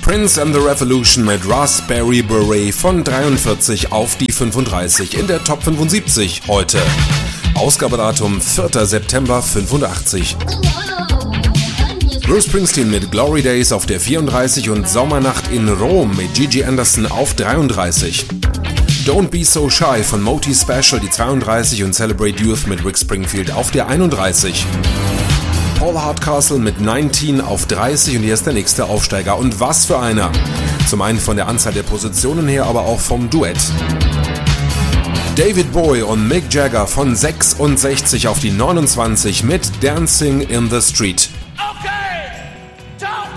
Prince and the Revolution mit Raspberry Beret von 43 auf die 35 in der Top 75 heute. Ausgabedatum 4. September 85. Bruce Springsteen mit Glory Days auf der 34 und Sommernacht in Rom mit Gigi Anderson auf 33. Don't Be So Shy von Moti Special die 32 und Celebrate Youth mit Rick Springfield auf der 31. Paul Hardcastle mit 19 auf 30 und hier ist der nächste Aufsteiger. Und was für einer! Zum einen von der Anzahl der Positionen her, aber auch vom Duett. David Bowie und Mick Jagger von 66 auf die 29 mit Dancing in the Street.